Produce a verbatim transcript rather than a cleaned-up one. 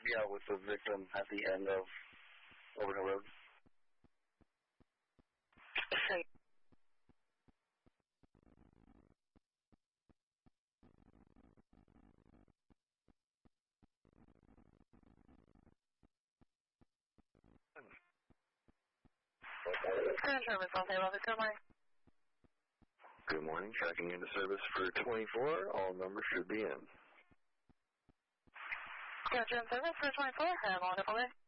Yeah, with the victim at the end of Overhill Road. Good morning, tracking into service for twenty-four. All numbers should be in. Gotcha, in service for twenty-four. Have a wonderful day.